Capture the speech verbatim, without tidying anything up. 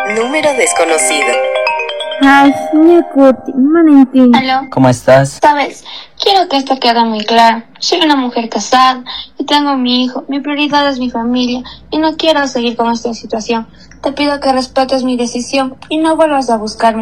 Número desconocido. Ay, Niekuti, Manenti. ¿Aló? ¿Cómo estás? Sabes, quiero que esto quede muy claro. Soy una mujer casada y tengo mi hijo. Mi prioridad es mi familia y no quiero seguir con esta situación. Te pido que respetes mi decisión y no vuelvas a buscarme.